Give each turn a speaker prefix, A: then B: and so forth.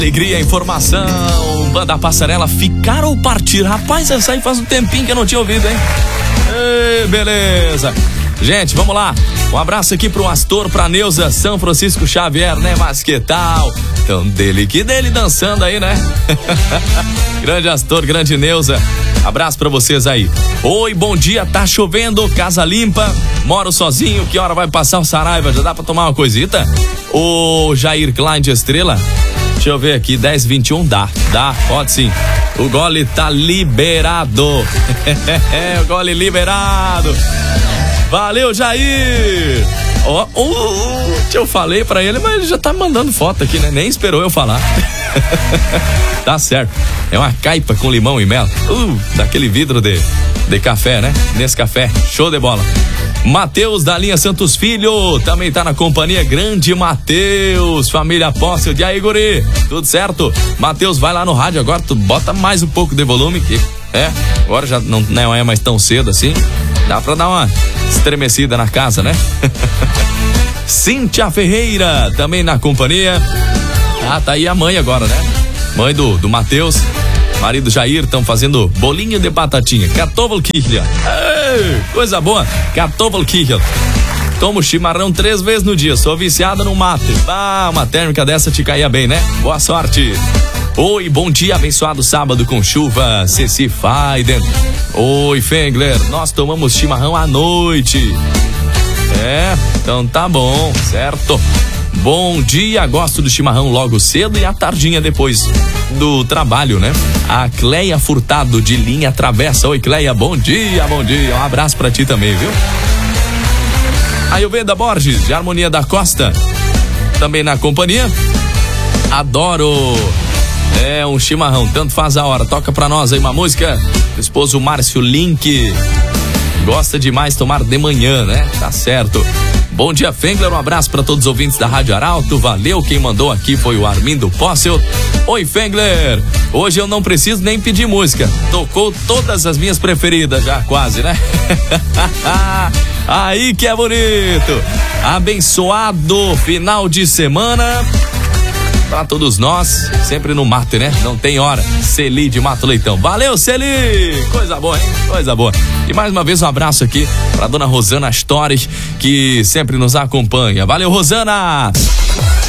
A: Alegria, informação, Banda Passarela, ficar ou partir? Rapaz, essa aí faz um tempinho que eu não tinha ouvido, hein? Ei, beleza. Gente, vamos lá. Um abraço aqui pro Astor, pra Neuza, São Francisco Xavier, né? Mas que tal? Então, dele que dele dançando aí, né? Grande Astor, grande Neuza. Abraço pra vocês aí. Oi, bom dia, tá chovendo, casa limpa, moro sozinho, que hora vai passar o Saraiva? Já dá pra tomar uma coisita? O Jair Klein de Estrela, deixa eu ver aqui, 10h21, dá, pode sim. O gole tá liberado. O gole liberado. Valeu, Jair! Eu falei pra ele, mas ele já tá mandando foto aqui, né? Nem esperou eu falar. Tá certo. É uma caipa com limão e mel. Daquele vidro de café, né? Nesse café. Show de bola. Matheus da linha Santos Filho também tá na companhia. Grande Matheus, família Pósseo. E aí, guri? Tudo certo? Matheus, vai lá no rádio agora, tu bota mais um pouco de volume que agora já não é mais tão cedo assim. Dá pra dar uma estremecida na casa, né? Cíntia Ferreira também na companhia. Tá aí a mãe agora, né? Mãe do Matheus, marido Jair, estão fazendo bolinho de batatinha. Kartoffelkirchen. Coisa boa. Kartoffelkirchen. Tomo chimarrão 3 vezes no dia. Sou viciada no mate. Uma térmica dessa te caía bem, né? Boa sorte. Oi, bom dia, abençoado sábado com chuva. Ceci Faiden. Oi, Fengler. Nós tomamos chimarrão à noite. Então tá bom, certo? Bom dia, gosto do chimarrão logo cedo e à tardinha depois do trabalho, né? A Cleia Furtado de Linha Travessa. Oi, Cleia, bom dia, bom dia. Um abraço pra ti também, viu? A Ayurveda Borges, de Harmonia da Costa, também na companhia. Adoro. Um chimarrão, tanto faz a hora. Toca pra nós aí uma música. O esposo Márcio Link gosta demais tomar de manhã, né? Tá certo. Bom dia, Fengler, um abraço para todos os ouvintes da Rádio Arauto, valeu, quem mandou aqui foi o Armindo Pósseo. Oi, Fengler, hoje eu não preciso nem pedir música, tocou todas as minhas preferidas já, quase, né? Aí que é bonito, abençoado final de semana pra todos nós, sempre no mate, né? Não tem hora. Celi de Mato Leitão. Valeu, Celi! Coisa boa, hein? Coisa boa. E mais uma vez um abraço aqui pra dona Rosana Astores, que sempre nos acompanha. Valeu, Rosana!